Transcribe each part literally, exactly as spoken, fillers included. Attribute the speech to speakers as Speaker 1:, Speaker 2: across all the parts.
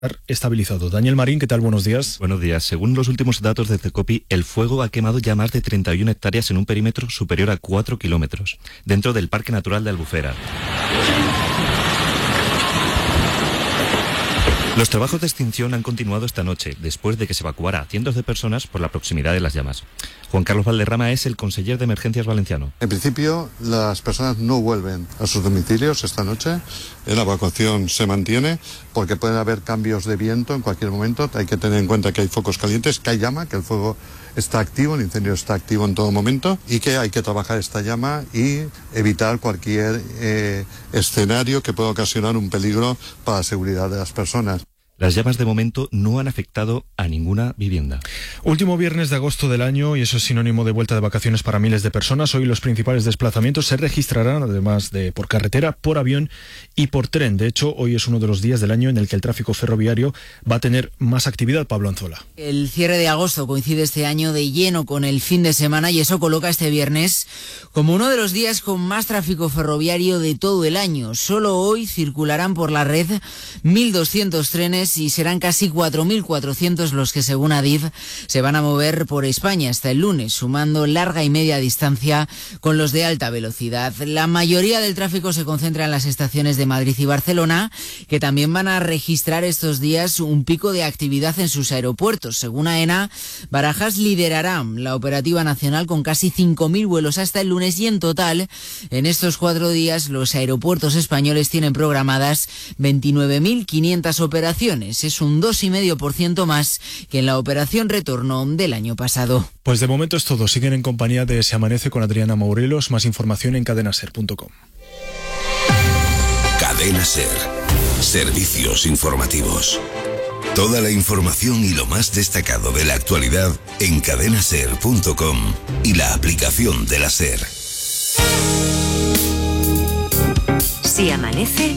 Speaker 1: estabilizado. Daniel Marín, ¿qué tal? Buenos días.
Speaker 2: Buenos días. Según los últimos datos de CECOPI, el fuego ha quemado ya más de treinta y una hectáreas en un perímetro superior a cuatro kilómetros, dentro del Parque Natural de Albufera. Los trabajos de extinción han continuado esta noche, después de que se evacuara a cientos de personas por la proximidad de las llamas. Juan Carlos Valderrama es el conseller de Emergencias valenciano.
Speaker 3: En principio, las personas no vuelven a sus domicilios esta noche. La evacuación se mantiene porque pueden haber cambios de viento en cualquier momento. Hay que tener en cuenta que hay focos calientes, que hay llama, que el fuego está activo, el incendio está activo en todo momento y que hay que trabajar esta llama y evitar cualquier eh, escenario que pueda ocasionar un peligro para la seguridad de las personas.
Speaker 2: Las llamas de momento no han afectado a ninguna vivienda.
Speaker 1: Último viernes de agosto del año y eso es sinónimo de vuelta de vacaciones para miles de personas. Hoy los principales desplazamientos se registrarán, además de por carretera, por avión y por tren. De hecho, hoy es uno de los días del año en el que el tráfico ferroviario va a tener más actividad. Pablo Anzola.
Speaker 4: El cierre de agosto coincide este año de lleno con el fin de semana y eso coloca este viernes como uno de los días con más tráfico ferroviario de todo el año. Solo hoy circularán por la red mil doscientos trenes y serán casi cuatro mil cuatrocientos los que, según Adif, se van a mover por España hasta el lunes, sumando larga y media distancia con los de alta velocidad. La mayoría del tráfico se concentra en las estaciones de Madrid y Barcelona, que también van a registrar estos días un pico de actividad en sus aeropuertos. Según AENA, Barajas liderará la operativa nacional con casi cinco mil vuelos hasta el lunes y en total, en estos cuatro días, los aeropuertos españoles tienen programadas veintinueve mil quinientas operaciones. Es un dos coma cinco por ciento más que en la operación retorno del año pasado.
Speaker 1: Pues de momento es todo. Siguen en compañía de Se Amanece con Adriana Maurelos. Más información en cadena ser punto com.
Speaker 5: Cadena Ser. Servicios informativos. Toda la información y lo más destacado de la actualidad en cadena ser punto com y la aplicación de la SER.
Speaker 6: Si amanece,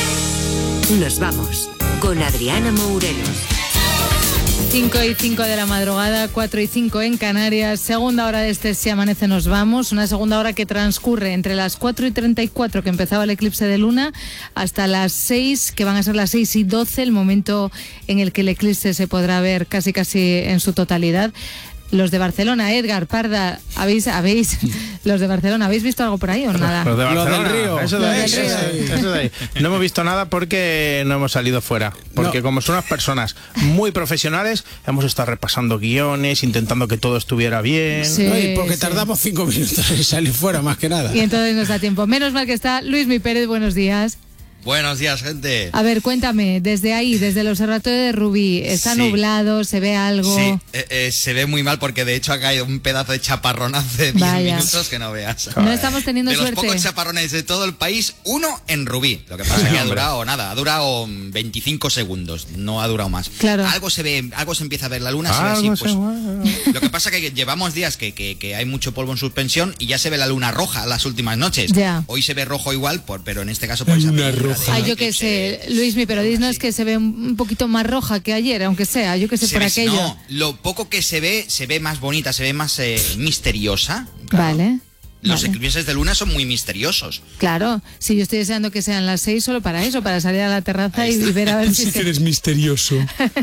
Speaker 6: nos vamos con Adriana Mourelos.
Speaker 7: cinco y cinco de la madrugada, cuatro y cinco en Canarias, segunda hora de este Si Amanece Nos Vamos, una segunda hora que transcurre entre las cuatro y treinta y cuatro que empezaba el eclipse de luna hasta las seis, que van a ser las seis y doce, el momento en el que el eclipse se podrá ver casi casi en su totalidad. Los de Barcelona, Edgar, Parda, ¿habéis, habéis, los de Barcelona, ¿habéis visto algo por ahí o nada?
Speaker 8: Los de Barcelona,
Speaker 9: los del Río.
Speaker 8: Eso de ahí, eso de ahí, eso de ahí. No hemos visto nada porque no hemos salido fuera. Porque no. Como son unas personas muy profesionales, hemos estado repasando guiones, intentando que todo estuviera bien.
Speaker 9: Sí, no, y porque
Speaker 7: sí.
Speaker 9: tardamos cinco minutos en salir fuera, más que nada.
Speaker 7: Y entonces nos da tiempo. Menos mal que está Luismi Pérez, buenos días.
Speaker 10: Buenos días, gente.
Speaker 7: A ver, cuéntame, desde ahí, desde el observatorio de Rubí, ¿está sí. nublado? ¿Se ve algo?
Speaker 10: Sí, eh, eh, se ve muy mal porque de hecho ha caído un pedazo de chaparrón hace diez minutos que no veas.
Speaker 7: No estamos teniendo
Speaker 10: de
Speaker 7: suerte.
Speaker 10: De los pocos chaparrones de todo el país, uno en Rubí. Lo que pasa es que ha durado nada, ha durado veinticinco segundos, no ha durado más.
Speaker 7: Claro.
Speaker 10: Algo se ve, algo se empieza a ver, la luna se ve así, pues. Lo que pasa es que llevamos días que, que, que hay mucho polvo en suspensión y ya se ve la luna roja las últimas noches.
Speaker 7: Ya.
Speaker 10: Hoy se ve rojo igual, por, pero en este caso por esa
Speaker 9: luna roja.
Speaker 7: Ay, yo que sé. Luismi, pero dinos que se ve un poquito más roja que ayer, aunque sea, yo que sé,
Speaker 10: se
Speaker 7: por
Speaker 10: ve,
Speaker 7: aquello.
Speaker 10: No, lo poco que se ve, se ve más bonita, se ve más eh, misteriosa. Claro.
Speaker 7: Vale.
Speaker 10: Los
Speaker 7: vale.
Speaker 10: eclipses de luna son muy misteriosos.
Speaker 7: Claro, si yo estoy deseando que sean las seis solo para eso, para salir a la terraza y, y ver a ver si...
Speaker 9: Sí
Speaker 7: se...
Speaker 9: que eres misterioso.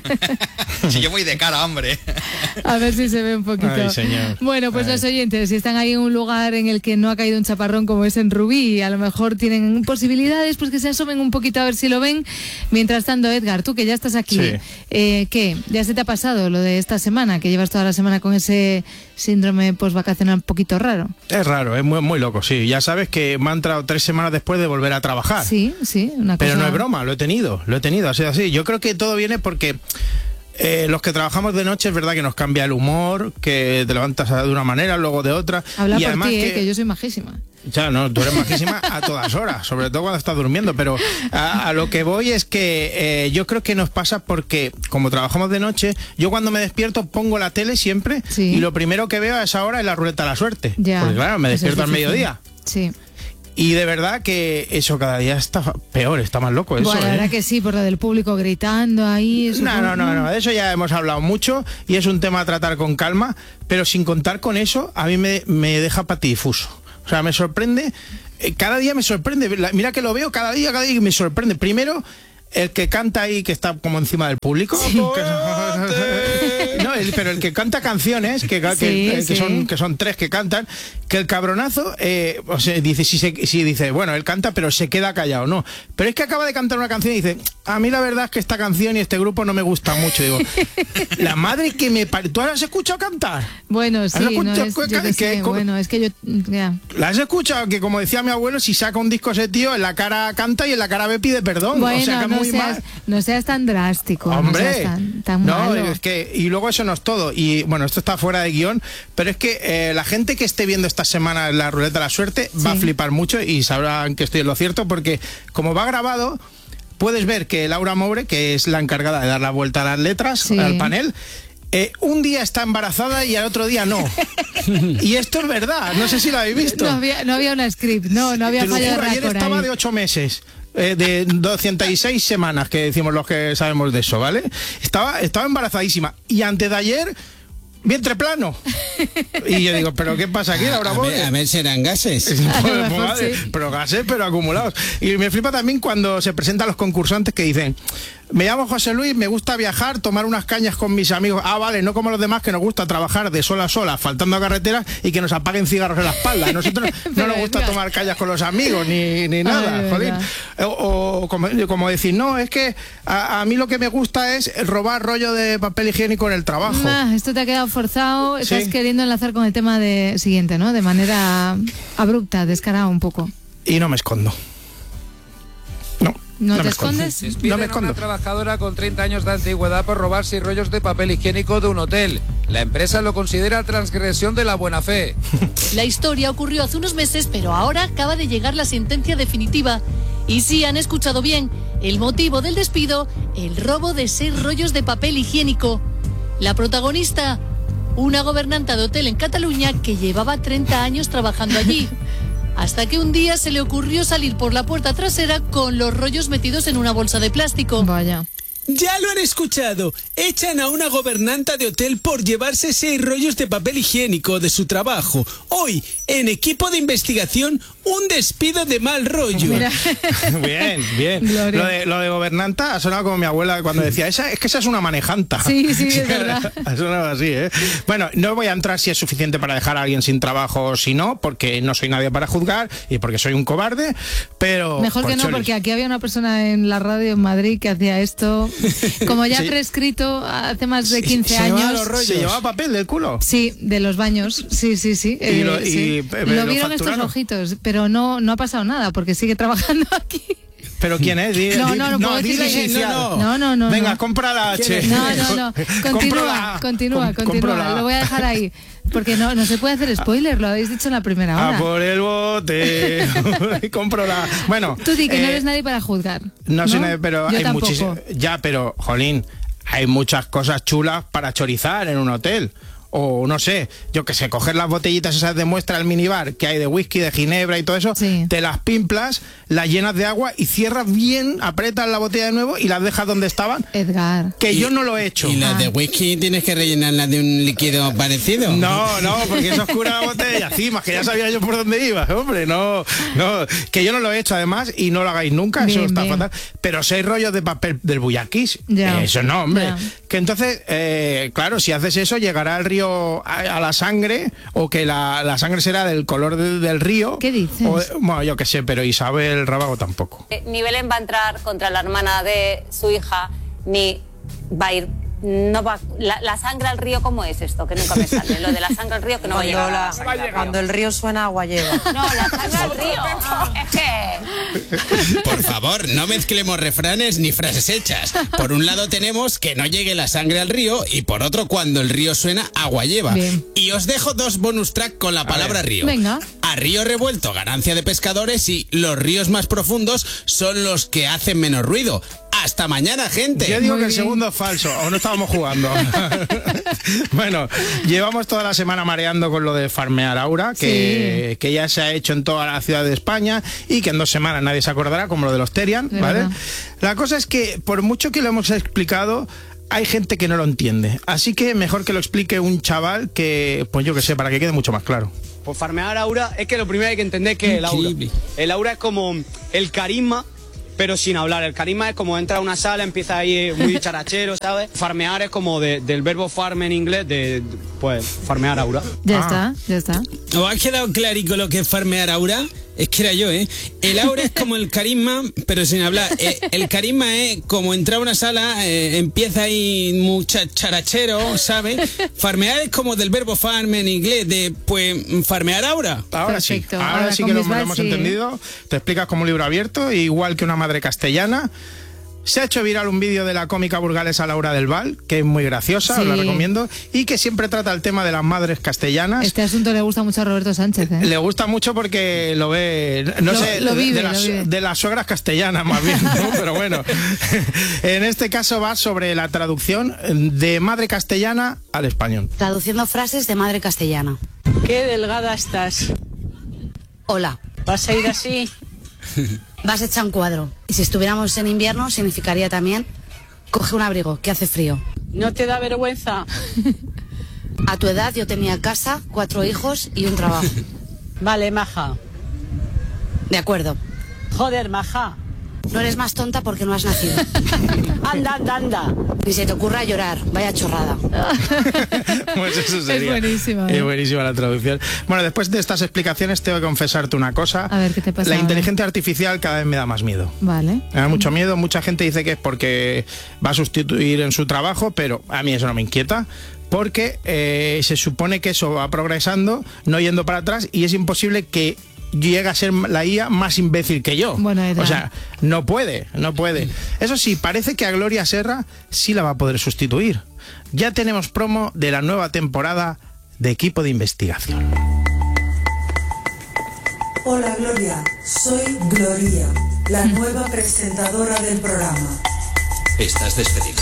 Speaker 10: Si yo voy de cara, hombre.
Speaker 7: A ver si se ve un poquito.
Speaker 8: Ay, señor.
Speaker 7: Bueno, pues
Speaker 8: Ay.
Speaker 7: los oyentes, si están ahí en un lugar en el que no ha caído un chaparrón como es en Rubí, y a lo mejor tienen posibilidades, pues que se asomen un poquito a ver si lo ven. Mientras tanto, Edgar, tú que ya estás aquí,
Speaker 8: sí.
Speaker 7: eh, ¿qué? ¿Ya se te ha pasado lo de esta semana? Que llevas toda la semana con ese síndrome postvacacional un poquito raro.
Speaker 8: Es raro, es muy, muy loco, sí. Ya sabes que me ha entrado tres semanas después de volver a trabajar.
Speaker 7: Sí, sí, una cosa...
Speaker 8: Pero no es broma, lo he tenido, lo he tenido, ha sido así. Yo creo que todo viene porque... Eh, los que trabajamos de noche es verdad que nos cambia el humor, que te levantas de una manera, luego de otra.
Speaker 7: Habla
Speaker 8: y
Speaker 7: por
Speaker 8: además
Speaker 7: ti,
Speaker 8: que,
Speaker 7: eh, que yo soy majísima.
Speaker 8: Ya, no, tú eres majísima a todas horas, sobre todo cuando estás durmiendo, pero a, a lo que voy es que eh, yo creo que nos pasa porque como trabajamos de noche, yo cuando me despierto pongo la tele siempre
Speaker 7: sí.
Speaker 8: y lo primero que veo a esa hora es la ruleta de la suerte.
Speaker 7: Ya,
Speaker 8: porque claro, me despierto al mediodía.
Speaker 7: Sí.
Speaker 8: Y de verdad que eso cada día está peor, está más loco eso.
Speaker 7: Bueno, la
Speaker 8: ¿eh?
Speaker 7: verdad que sí, por lo del público gritando ahí. Eso
Speaker 8: no, no, no, no, de eso ya hemos hablado mucho y es un tema a tratar con calma, pero sin contar con eso, a mí me, me deja patidifuso. O sea, me sorprende, eh, cada día me sorprende, la, mira que lo veo cada día, cada día me sorprende. Primero, el que canta ahí, que está como encima del público. Sí. Que, no, el, pero el que canta canciones, que, que, sí, que, sí. que, son, que son tres que cantan, que el cabronazo, eh, o sea, dice, si, se, si dice, bueno, él canta, pero se queda callado, no. Pero es que acaba de cantar una canción y dice, a mí la verdad es que esta canción y este grupo no me gusta mucho. Digo, la madre que me pare... ¿Tú has escuchado cantar?
Speaker 7: Bueno, sí, no es, yo que sé, bueno, es que yo... Yeah.
Speaker 8: ¿La has escuchado? Que como decía mi abuelo, si saca un disco ese tío, en la cara canta y en la cara B pide perdón.
Speaker 7: Bueno,
Speaker 8: o sea, que
Speaker 7: no,
Speaker 8: muy
Speaker 7: seas,
Speaker 8: mal.
Speaker 7: no seas tan drástico.
Speaker 8: Hombre,
Speaker 7: no seas tan, tan
Speaker 8: no,
Speaker 7: malo.
Speaker 8: es que... Y luego eso no es todo. Y bueno, esto está fuera de guión, pero es que eh, la gente que esté viendo esta semana la ruleta de la suerte sí. va a flipar mucho y sabrán que estoy en lo cierto, porque como va grabado, puedes ver que Laura Moure, que es la encargada de dar la vuelta a las letras, sí. al panel, Eh, un día está embarazada y al otro día no. Y esto es verdad, no sé si lo habéis visto.
Speaker 7: No había, no había una script, no, no había fallo de récord.
Speaker 8: Ayer estaba
Speaker 7: ahí.
Speaker 8: de ocho meses. Eh, de doscientas seis semanas, que decimos los que sabemos de eso, ¿vale? Estaba, estaba embarazadísima. Y antes de ayer, vientre plano. Y yo digo, ¿pero qué pasa aquí, Laura Moure?
Speaker 9: A, a ver, serán gases.
Speaker 8: Pues, madre, sí. Pero gases, pero acumulados. Y me flipa también cuando se presentan los concursantes que dicen, me llamo José Luis, me gusta viajar, tomar unas cañas con mis amigos. Ah, vale, no como los demás que nos gusta trabajar de sol a sol, faltando a carretera y que nos apaguen cigarros en la espalda. A nosotros no nos gusta tomar cañas con los amigos ni, ni nada, Ay, jolín. O, o como, como decir, no, es que a, a mí lo que me gusta es robar rollo de papel higiénico en el trabajo.
Speaker 7: Ah, esto te ha quedado forzado, estás
Speaker 8: sí.
Speaker 7: queriendo enlazar con el tema de siguiente, ¿no? De manera abrupta, descarada un poco.
Speaker 8: Y no me escondo. No.
Speaker 7: ¿No,
Speaker 8: no
Speaker 7: te escondes?
Speaker 11: Despiden
Speaker 8: no me
Speaker 11: a
Speaker 8: escondo.
Speaker 11: una trabajadora con treinta años de antigüedad por robar seis rollos de papel higiénico de un hotel. La empresa lo considera transgresión de la buena fe.
Speaker 12: La historia ocurrió hace unos meses, pero ahora acaba de llegar la sentencia definitiva. Y sí, han escuchado bien, el motivo del despido, el robo de seis rollos de papel higiénico. La protagonista, una gobernanta de hotel en Cataluña que llevaba treinta años trabajando allí. Hasta que un día se le ocurrió salir por la puerta trasera con los rollos metidos en una bolsa de plástico.
Speaker 7: Vaya.
Speaker 9: Ya lo han escuchado. Echan a una gobernanta de hotel por llevarse seis rollos de papel higiénico de su trabajo. Hoy, en equipo de investigación, un despido de mal rollo.
Speaker 7: Mira.
Speaker 8: Bien, bien. Lo de, lo de gobernanta ha sonado como mi abuela cuando decía, esa, es que esa es una manejanta.
Speaker 7: Sí, sí, es verdad.
Speaker 8: Ha sonado así, ¿eh? Bueno, no voy a entrar si es suficiente para dejar a alguien sin trabajo o si no, porque no soy nadie para juzgar y porque soy un cobarde, pero...
Speaker 7: Mejor que no,
Speaker 8: Choli.
Speaker 7: porque aquí había una persona en la radio en Madrid que hacía esto... Como ya
Speaker 8: Sí.
Speaker 7: prescrito hace más de quince
Speaker 8: se
Speaker 7: años.
Speaker 8: llevaba los rollos. ¿Se llevaba papel del culo?
Speaker 7: Sí, de los baños. Sí, sí, sí.
Speaker 8: Y
Speaker 7: Eh,
Speaker 8: lo,
Speaker 7: sí.
Speaker 8: y, eh,
Speaker 7: lo
Speaker 8: lo
Speaker 7: vieron estos
Speaker 8: facturaron.
Speaker 7: ojitos, pero no, no ha pasado nada porque sigue trabajando aquí.
Speaker 8: ¿Pero quién es? Di,
Speaker 7: No,
Speaker 8: di-
Speaker 7: no, no puedo
Speaker 8: di
Speaker 7: decirle-
Speaker 8: inicial.
Speaker 7: no, no, no, no,
Speaker 8: Venga,
Speaker 7: no.
Speaker 8: compra la H.
Speaker 7: No, no, no. Continúa,
Speaker 8: Cómprala.
Speaker 7: continúa,
Speaker 8: Com-
Speaker 7: continúa.
Speaker 8: cómprala.
Speaker 7: Lo voy a dejar ahí. Porque no, no se puede hacer spoiler, lo habéis dicho en la primera hora.
Speaker 8: A por el bote. Compro la... Bueno.
Speaker 7: Tú di que no
Speaker 8: eh,
Speaker 7: eres nadie para juzgar.
Speaker 8: No, soy nadie, pero
Speaker 7: Yo
Speaker 8: hay
Speaker 7: tampoco.
Speaker 8: muchísimas... Ya, pero, jolín, hay muchas cosas chulas para chorizar en un hotel. O no sé, yo que sé, coger las botellitas esas de muestra al minibar que hay de whisky, de ginebra y todo eso,
Speaker 7: Sí.
Speaker 8: te las pimplas, las llenas de agua y cierras bien, apretas la botella de nuevo y las dejas donde estaban.
Speaker 7: Edgar.
Speaker 8: Que
Speaker 9: Y-
Speaker 8: yo no lo he hecho.
Speaker 9: ¿Y las de whisky tienes que rellenarlas de un líquido parecido?
Speaker 8: No, no, porque eso oscura la botella. Sí, más que ya sabía yo por dónde iba, hombre, no, no, que yo no lo he hecho además y no lo hagáis nunca,
Speaker 7: Bien,
Speaker 8: eso está
Speaker 7: bien.
Speaker 8: fatal. Pero seis rollos de papel del buyaquís,
Speaker 7: Ya.
Speaker 8: eso no, hombre.
Speaker 7: Ya.
Speaker 8: Que entonces, eh, claro, si haces eso, llegará el río a, a la sangre, o que la, la sangre será del color de- del río.
Speaker 7: ¿Qué dices?
Speaker 8: O, bueno, yo qué sé, pero Isabel Rábago tampoco.
Speaker 13: Eh, Ni Belén va a entrar contra la hermana de su hija, ni va a ir. No va, la, la sangre al río, ¿cómo es esto? Que nunca me sale. Lo de la sangre al río, que no va a
Speaker 14: Cuando,
Speaker 13: llegar.
Speaker 14: la-
Speaker 13: a la sangre al río.
Speaker 14: cuando el río suena, agua lleva.
Speaker 13: No, la sangre al río. Es que.
Speaker 9: Por favor, no mezclemos refranes ni frases hechas. Por un lado tenemos que no llegue la sangre al río y por otro cuando el río suena, agua lleva.
Speaker 7: Bien.
Speaker 9: Y os dejo dos bonus track con la palabra río.
Speaker 7: Venga.
Speaker 9: A río revuelto, ganancia de pescadores y los ríos más profundos son los que hacen menos ruido. Hasta mañana, gente.
Speaker 8: Yo digo
Speaker 7: Muy
Speaker 8: que el
Speaker 7: bien.
Speaker 8: segundo es falso, o no estábamos jugando. Bueno, llevamos toda la semana mareando con lo de farmear Aura, que,
Speaker 7: Sí.
Speaker 8: que ya se ha hecho en toda la ciudad de España y que en dos semanas nadie se acordará, como lo de los Terian,
Speaker 7: De
Speaker 8: ¿vale?
Speaker 7: verdad.
Speaker 8: La cosa es que, por mucho que lo hemos explicado, hay gente que no lo entiende. Así que mejor que lo explique un chaval que, pues yo que sé, para que quede mucho más claro.
Speaker 15: Pues farmear aura es que lo primero hay que entender que el aura.
Speaker 9: Increíble.
Speaker 15: El aura es como el carisma
Speaker 14: pero sin hablar. El carisma es como entra a una sala, empieza ahí muy charachero, ¿sabes? Farmear es como de, del verbo farm en inglés, de, pues, farmear aura.
Speaker 7: Ya
Speaker 14: Ah.
Speaker 7: está, ya está.
Speaker 9: ¿Os ha quedado clarico lo que es farmear aura? Es que era yo, ¿eh? El aura es como el carisma, pero sin hablar. Eh, el carisma es como entrar a una sala, eh, empieza ahí mucha charachero, ¿sabes? Farmear es como del verbo farm en inglés, de, pues, farmear aura.
Speaker 8: Ahora
Speaker 7: Perfecto.
Speaker 8: sí, ahora,
Speaker 7: Ahora
Speaker 8: sí
Speaker 7: con
Speaker 8: que lo,
Speaker 7: Bisbal,
Speaker 8: lo hemos
Speaker 7: sí.
Speaker 8: entendido. Te explicas como un libro abierto, igual que una madre castellana. Se ha hecho viral un vídeo de la cómica burgalesa Laura del Val, que es muy graciosa,
Speaker 7: Sí.
Speaker 8: os la recomiendo, y que siempre trata el tema de las madres castellanas.
Speaker 7: Este asunto le gusta mucho a Roberto Sánchez, ¿eh?
Speaker 8: Le gusta mucho porque lo ve, no
Speaker 7: Lo-
Speaker 8: sé,
Speaker 7: lo
Speaker 8: de-
Speaker 7: vive,
Speaker 8: de, las,
Speaker 7: lo vive.
Speaker 8: de las suegras castellanas más bien, ¿no? Pero bueno, en este caso va sobre la traducción de madre castellana al español.
Speaker 15: Traduciendo frases de madre castellana.
Speaker 16: Qué delgada estás.
Speaker 15: Hola.
Speaker 16: ¿Vas a ir así?
Speaker 15: Vas hecha un cuadro. Y si estuviéramos en invierno, significaría también, coge un abrigo, que hace frío.
Speaker 16: ¿No te da vergüenza?
Speaker 15: A tu edad yo tenía casa, cuatro hijos y un trabajo.
Speaker 16: Vale, maja.
Speaker 15: De acuerdo.
Speaker 16: Joder, maja.
Speaker 15: No eres más tonta porque no has nacido.
Speaker 16: Anda, anda, anda.
Speaker 15: Ni se te ocurra llorar, vaya chorrada.
Speaker 8: Pues eso sería.
Speaker 7: Es buenísima, ¿eh?
Speaker 8: Es buenísima la traducción. Bueno, después de estas explicaciones tengo que confesarte una cosa.
Speaker 7: A ver, ¿qué te pasa
Speaker 8: La
Speaker 7: ahora?
Speaker 8: inteligencia artificial cada vez me da más miedo.
Speaker 7: Vale.
Speaker 8: Me da mucho miedo, mucha gente dice que es porque va a sustituir en su trabajo, pero a mí eso no me inquieta, porque eh, se supone que eso va progresando, no yendo para atrás, y es imposible que llegue a ser la I A más imbécil que yo.
Speaker 7: Bueno, Edra.
Speaker 8: O sea, no puede, no puede. Eso sí, parece que a Gloria Serra sí la va a poder sustituir. Ya tenemos promo de la nueva temporada de Equipo de Investigación.
Speaker 17: Hola Gloria, soy Gloria, la nueva presentadora del programa.
Speaker 18: Estás despedida.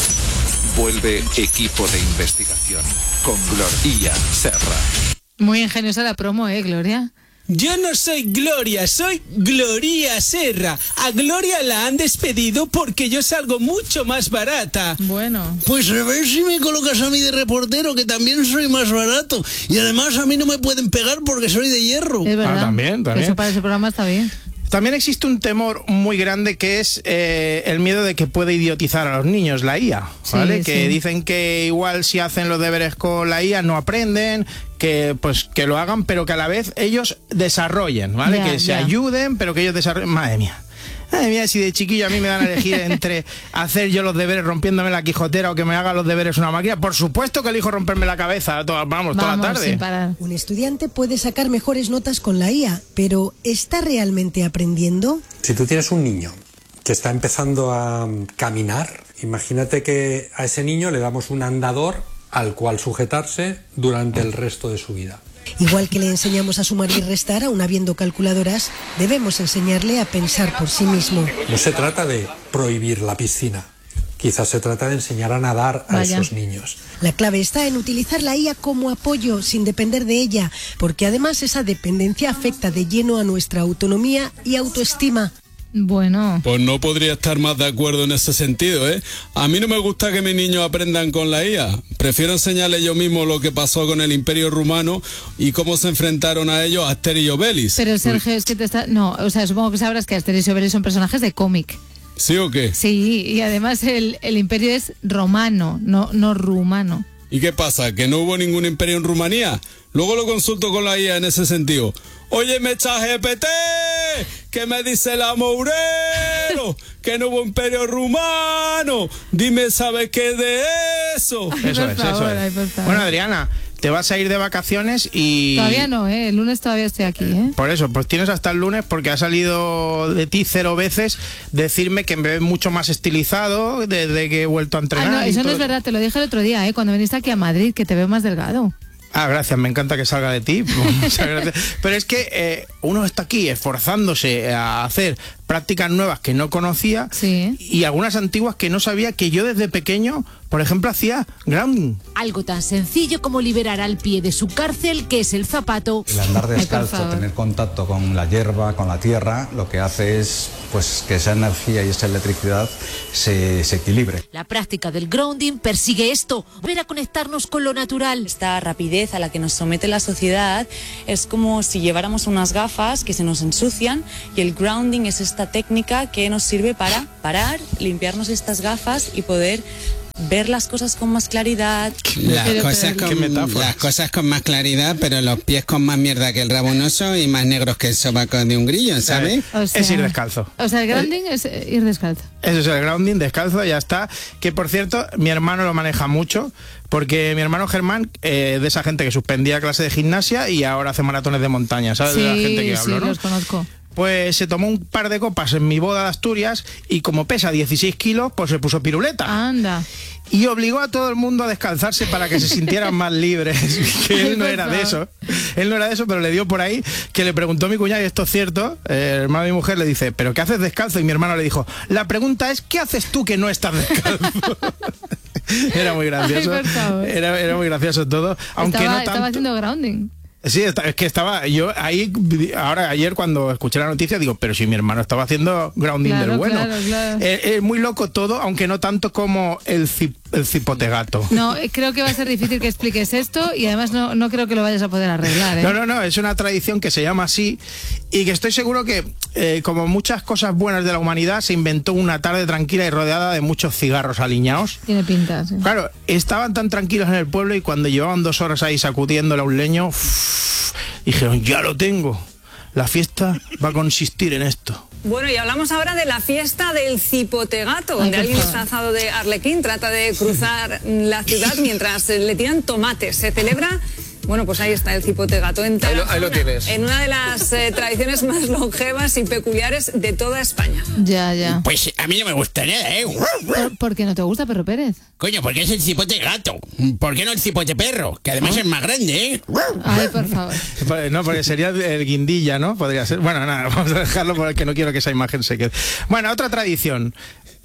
Speaker 18: Vuelve Equipo de Investigación con Gloria Serra.
Speaker 7: Muy ingeniosa la promo, ¿eh, Gloria?
Speaker 9: Yo no soy Gloria, soy Gloria Serra. A Gloria la han despedido porque yo salgo mucho más barata.
Speaker 7: Bueno.
Speaker 19: Pues a ver si me colocas a mí de reportero, que también soy más barato. Y además a mí no me pueden pegar porque soy de hierro.
Speaker 7: Es verdad.
Speaker 8: Ah, también, también.
Speaker 7: Eso para ese programa está bien.
Speaker 8: También existe un temor muy grande que es eh, el miedo de que puede idiotizar a los niños la I A, ¿vale?
Speaker 7: Sí,
Speaker 8: que
Speaker 7: sí.
Speaker 8: dicen que igual si hacen los deberes con la I A no aprenden, que pues que lo hagan, pero que a la vez ellos desarrollen, ¿vale?
Speaker 7: Ya,
Speaker 8: que se
Speaker 7: ya.
Speaker 8: ayuden, pero que ellos desarrollen. Madre mía. Madre mía, si de chiquillo a mí me dan a elegir entre hacer yo los deberes rompiéndome la quijotera o que me haga los deberes una máquina, por supuesto que elijo romperme la cabeza, toda, vamos, toda la tarde.
Speaker 20: Un estudiante puede sacar mejores notas con la I A, pero ¿está realmente aprendiendo?
Speaker 21: Si tú tienes un niño que está empezando a caminar, imagínate que a ese niño le damos un andador al cual sujetarse durante el resto de su vida.
Speaker 20: Igual que le enseñamos a sumar y restar, aun habiendo calculadoras, debemos enseñarle a pensar por sí mismo.
Speaker 21: No se trata de prohibir la piscina, quizás se trata de enseñar a nadar a
Speaker 20: Vaya.
Speaker 21: esos niños.
Speaker 20: La clave está en utilizar la I A como apoyo, sin depender de ella, porque además esa dependencia afecta de lleno a nuestra autonomía y autoestima.
Speaker 7: Bueno.
Speaker 9: Pues no podría estar más de acuerdo en ese sentido, ¿eh? A mí no me gusta que mis niños aprendan con la I A. Prefiero enseñarles yo mismo lo que pasó con el Imperio Rumano y cómo se enfrentaron a ellos Asterix y Obelix.
Speaker 7: Pero Sergio, es que te está... No, o sea, supongo que sabrás que Asterix y Obelix son personajes de cómic.
Speaker 9: ¿Sí o qué?
Speaker 7: Sí, y además el, el imperio es romano, no, no rumano.
Speaker 9: ¿Y qué pasa? ¿Que no hubo ningún imperio en Rumanía? Luego lo consulto con la I A en ese sentido. Oye, me echa G P T, ¿qué me dice la Mourero? Que no hubo imperio rumano. Dime, ¿sabes qué de eso?
Speaker 8: Eso es, eso es. Bueno, Adriana, te vas a ir de vacaciones y...
Speaker 7: Todavía no, ¿eh? El lunes todavía estoy aquí, ¿eh?
Speaker 8: Por eso, pues tienes hasta el lunes porque ha salido de ti cero veces decirme que me ves mucho más estilizado desde que he vuelto a
Speaker 7: Ah,
Speaker 8: entrenar.
Speaker 7: no,
Speaker 8: y
Speaker 7: eso no
Speaker 8: todo.
Speaker 7: es verdad, te lo dije el otro día, ¿eh? Cuando viniste aquí a Madrid, que te veo más delgado.
Speaker 8: Ah, gracias, me encanta que salga de ti. Muchas gracias. Pero es que eh, uno está aquí esforzándose a hacer prácticas nuevas que no conocía y algunas antiguas que no sabía, que yo desde pequeño, por ejemplo, hacía grounding.
Speaker 22: Algo tan sencillo como liberar al pie de su cárcel, que es el zapato.
Speaker 23: El andar
Speaker 22: Ay, por
Speaker 23: descalzo,
Speaker 22: favor.
Speaker 23: tener contacto con la hierba, con la tierra, lo que hace es pues que esa energía y esa electricidad se, se equilibre.
Speaker 22: La práctica del grounding persigue esto, volver a conectarnos con lo natural.
Speaker 24: Esta rapidez a la que nos somete la sociedad es como si lleváramos unas gafas que se nos ensucian, y el grounding es esta esta técnica que nos sirve para parar, limpiarnos estas gafas y poder ver las cosas con más claridad.
Speaker 1: Las,
Speaker 24: Pero,
Speaker 1: cosas,
Speaker 24: pero-
Speaker 1: con, las cosas con más claridad, pero los pies con más mierda que el rabo un oso y más negros que el sobaco de un grillo, ¿sabes?
Speaker 7: O sea-
Speaker 8: Es ir descalzo.
Speaker 7: O sea, el grounding es ir descalzo.
Speaker 8: Eso es el grounding, descalzo, ya está. Que por cierto, mi hermano lo maneja mucho, porque mi hermano Germán, eh, de esa gente que suspendía clase de gimnasia y ahora hace maratones de montaña, ¿sabes? de la gente que
Speaker 7: sí,
Speaker 8: hablo, ¿no?
Speaker 7: los conozco.
Speaker 8: Pues se tomó un par de copas en mi boda de Asturias y como pesa dieciséis kilos, pues se puso piruleta.
Speaker 7: Anda.
Speaker 8: Y obligó a todo el mundo a descalzarse para que se sintieran más libres. Que él no era de eso. Él no era de eso, pero le dio por ahí que le preguntó a mi cuñado, y esto es cierto, eh, el hermano de mi mujer le dice, ¿pero qué haces descalzo? Y mi hermano le dijo, la pregunta es, ¿qué haces tú que no estás descalzo? Era muy gracioso.
Speaker 7: Ay, por favor.
Speaker 8: Era, era muy gracioso todo. Aunque
Speaker 7: estaba,
Speaker 8: no
Speaker 7: estaba
Speaker 8: tanto.
Speaker 7: haciendo grounding.
Speaker 8: Sí, está- es que estaba yo ahí, ahora ayer cuando escuché la noticia digo, pero si mi hermano estaba haciendo grounding
Speaker 7: Claro,
Speaker 8: del bueno.
Speaker 7: claro, claro.
Speaker 8: Eh, eh, muy loco todo, aunque no tanto como el, cip- el cipotegato.
Speaker 7: No, eh, creo que va a ser difícil que expliques esto y además no, no creo que lo vayas a poder arreglar, ¿eh?
Speaker 8: No, no, no, es una tradición que se llama así y que estoy seguro que, eh, como muchas cosas buenas de la humanidad, se inventó una tarde tranquila y rodeada de muchos cigarros aliñados.
Speaker 7: Tiene pinta, sí.
Speaker 8: Claro, estaban tan tranquilos en el pueblo y cuando llevaban dos horas ahí sacudiéndole a un leño, uff, dijeron, ya lo tengo, la fiesta va a consistir en esto.
Speaker 2: Bueno, y hablamos ahora de la fiesta del cipotegato, donde
Speaker 7: Ay, por
Speaker 2: alguien
Speaker 7: favor.
Speaker 2: disfrazado de arlequín trata de cruzar la ciudad mientras eh, le tiran tomates. Se celebra, bueno, pues ahí está el cipotegato en
Speaker 3: Ahí lo- ahí lo
Speaker 2: Tarazona,
Speaker 3: tienes.
Speaker 2: en una de las eh, tradiciones más longevas y peculiares de toda España.
Speaker 7: Ya, ya.
Speaker 1: Pues a mí no me gusta nada, ¿eh?
Speaker 7: ¿Por, por qué no te gusta, Perro Pérez?
Speaker 1: Coño, porque es el cipote gato. ¿Por qué no el cipote perro? Que además es más grande, ¿eh?
Speaker 7: Ay, por favor.
Speaker 8: Pues no, porque sería el guindilla, ¿no? Podría ser. Bueno, nada, vamos a dejarlo porque no quiero que esa imagen se quede. Bueno, otra tradición.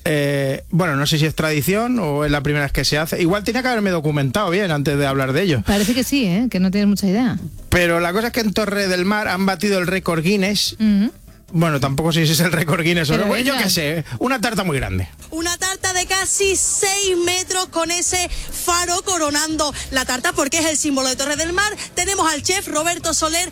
Speaker 8: Eh, bueno, no sé si es tradición o es la primera vez que se hace. Igual tenía que haberme documentado bien antes de hablar de ello.
Speaker 7: Parece que sí, ¿eh? Que no tienes mucha idea.
Speaker 8: Pero la cosa es que en Torre del Mar han batido el récord Guinness.
Speaker 7: Ujú.
Speaker 8: Bueno, tampoco sé si es el récord Guinness o
Speaker 7: Pero
Speaker 8: no. Bueno, yo
Speaker 7: venga.
Speaker 8: qué sé, una tarta muy grande.
Speaker 4: Una tarta de casi seis metros con ese faro coronando la tarta porque es el símbolo de Torre del Mar. Tenemos al chef Roberto Soler.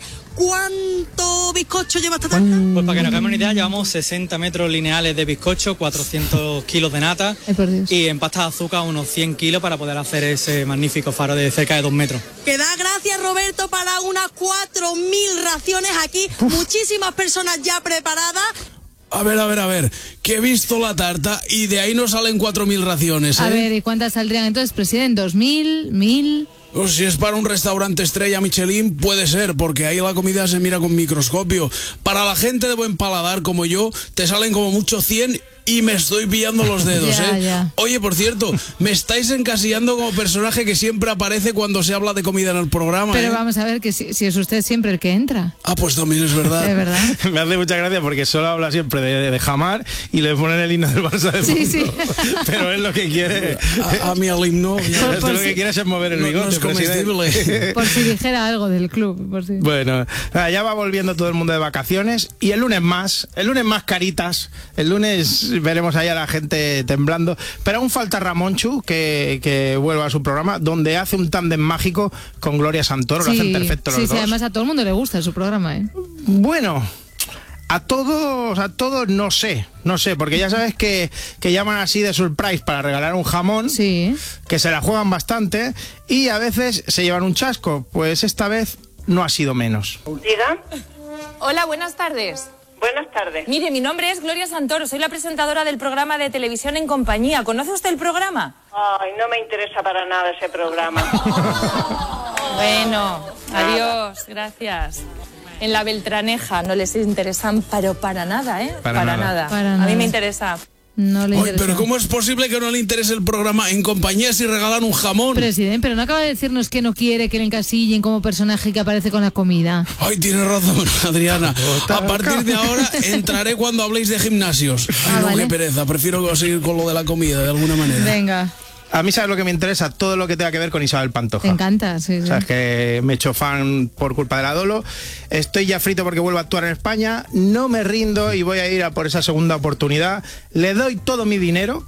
Speaker 4: ¿Cuánto bizcocho lleva esta tarta?
Speaker 25: Pues para que nos hagamos una idea, llevamos sesenta metros lineales de bizcocho, cuatrocientos kilos de nata
Speaker 7: Ay, por Dios.
Speaker 25: y en pasta de azúcar unos cien kilos para poder hacer ese magnífico faro de cerca de dos metros.
Speaker 4: Que da gracias, Roberto, para unas cuatro mil raciones aquí. Muchísimas personas ya preparadas.
Speaker 19: A ver, a ver, a ver, que he visto la tarta y de ahí no salen cuatro mil raciones, ¿eh?
Speaker 7: A ver, ¿y cuántas saldrían entonces, presidente? ¿Dos mil? ¿Mil?
Speaker 19: O si es para un restaurante estrella Michelin, puede ser, porque ahí la comida se mira con microscopio. Para la gente de buen paladar como yo, te salen como mucho cien y me estoy pillando los dedos,
Speaker 7: Ya,
Speaker 19: ¿eh?
Speaker 7: ya.
Speaker 19: Oye, por cierto, me estáis encasillando como personaje que siempre aparece cuando se habla de comida en el programa,
Speaker 7: Pero
Speaker 19: ¿eh?
Speaker 7: vamos a ver que si, si es usted siempre el que entra.
Speaker 19: Ah, pues también es verdad.
Speaker 7: Es verdad.
Speaker 8: Me hace mucha gracia porque solo habla siempre de, de jamar y le ponen el himno del Barça de
Speaker 7: Sí,
Speaker 8: fondo.
Speaker 7: sí.
Speaker 8: Pero es lo que quiere.
Speaker 19: A, a mí al himno.
Speaker 8: Esto
Speaker 7: por
Speaker 8: lo
Speaker 7: si-
Speaker 8: que quiere es mover el
Speaker 19: No- no
Speaker 8: bigote.
Speaker 19: es comestible.
Speaker 8: presidente.
Speaker 7: Por si dijera algo del club. Por si.
Speaker 8: Bueno, nada, ya va volviendo todo el mundo de vacaciones y el lunes más, el lunes más caritas, el lunes veremos ahí a la gente temblando, pero aún falta Ramonchu que, que vuelva a su programa donde hace un tándem mágico con Gloria Santoro, lo hacen perfecto los
Speaker 7: sí,
Speaker 8: dos.
Speaker 7: sí, además a todo el mundo le gusta su programa, ¿eh?
Speaker 8: Bueno, a todos, a todos no sé, no sé, porque ya sabes que, que llaman así de surprise para regalar un jamón,
Speaker 7: sí,
Speaker 8: que se la juegan bastante y a veces se llevan un chasco, pues esta vez no ha sido menos.
Speaker 26: Diga.
Speaker 27: Hola, buenas tardes.
Speaker 26: Buenas tardes.
Speaker 27: Mire, mi nombre es Gloria Santoro, soy la presentadora del programa de televisión En Compañía. ¿Conoce usted el programa?
Speaker 26: Ay, no me interesa para nada ese programa.
Speaker 27: Bueno, adiós, gracias. En la Beltraneja no les interesan, pero para nada, ¿eh?
Speaker 19: Para nada.
Speaker 7: Para
Speaker 27: A
Speaker 7: nada.
Speaker 27: mí me interesa.
Speaker 7: No le
Speaker 19: Ay,
Speaker 7: interesa.
Speaker 19: pero ¿cómo es posible que no le interese el programa En Compañía si regalan un jamón?
Speaker 7: Presidente, pero no acaba de decirnos que no quiere que le encasillen como personaje que aparece con la comida.
Speaker 19: Ay, tienes razón, Adriana. A partir de ahora entraré cuando habléis de gimnasios. Ay,
Speaker 7: Ah,
Speaker 19: no,
Speaker 7: vale.
Speaker 19: qué pereza. Prefiero seguir con lo de la comida, de alguna manera.
Speaker 7: Venga,
Speaker 8: A mí, ¿sabes lo que me interesa? Todo lo que tenga que ver con Isabel Pantoja.
Speaker 7: te encanta, sí, sí.
Speaker 8: O sea, es que me he hecho fan por culpa de la Dolo. Estoy ya frito porque vuelvo a actuar en España. No me rindo y voy a ir a por esa segunda oportunidad. Le doy todo mi dinero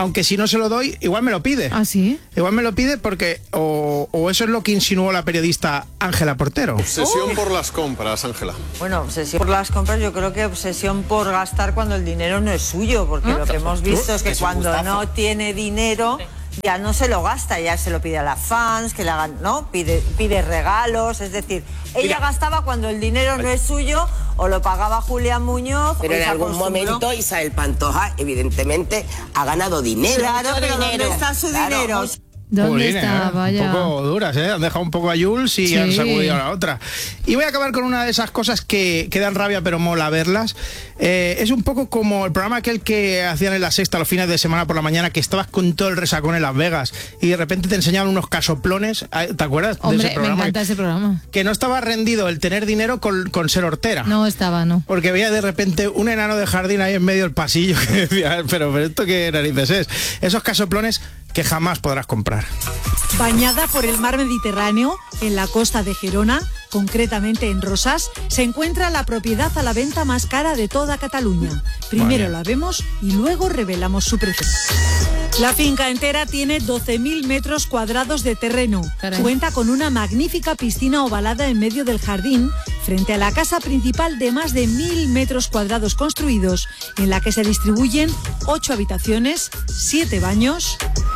Speaker 8: aunque si no se lo doy, igual me lo pide.
Speaker 7: ¿Ah, sí?
Speaker 8: Igual me lo pide porque, o, o eso es lo que insinuó la periodista Ángela Portero.
Speaker 3: Obsesión por las compras, Ángela.
Speaker 5: Bueno, obsesión por las compras, yo creo que obsesión por gastar cuando el dinero no es suyo, porque ¿Ah? lo que hemos visto es que cuando no tiene dinero ya no se lo gasta, ya se lo pide a las fans, que le hagan, ¿no? Pide, pide regalos, es decir, ella Mira. gastaba cuando el dinero no es suyo o lo pagaba Julián Muñoz.
Speaker 6: Pero en algún momento Isabel Pantoja evidentemente ha ganado dinero.
Speaker 5: Claro, pero dinero. ¿Dónde está su
Speaker 6: claro.
Speaker 5: dinero?
Speaker 7: ¿Dónde
Speaker 8: Jolín,
Speaker 7: está?
Speaker 8: ¿eh?
Speaker 7: Vaya.
Speaker 8: Un poco duras, ¿eh? Han dejado un poco a Jules y sí. han sacudido a la otra. Y voy a acabar con una de esas cosas que, que dan rabia, pero mola verlas. Eh, es un poco como el programa aquel que hacían en La Sexta los fines de semana por la mañana, que estabas con todo el resacón en Las Vegas y de repente te enseñaban unos casoplones. ¿Te acuerdas
Speaker 7: Hombre,
Speaker 8: de ese programa?
Speaker 7: Me encanta ese programa.
Speaker 8: Que no estaba rendido el tener dinero con, con ser hortera.
Speaker 7: No estaba, no.
Speaker 8: Porque veía de repente un enano de jardín ahí en medio del pasillo que decía, pero, pero ¿esto qué narices es? Esos casoplones que jamás podrás comprar.
Speaker 10: Bañada por el mar Mediterráneo, en la costa de Gerona, concretamente en Rosas, se encuentra la propiedad a la venta más cara de toda Cataluña. Primero vale. la vemos y luego revelamos su precio. La finca entera tiene doce mil metros cuadrados de terreno. Caray. Cuenta con una magnífica piscina ovalada en medio del jardín, frente a la casa principal de más de mil metros cuadrados construidos, en la que se distribuyen ocho habitaciones, siete baños,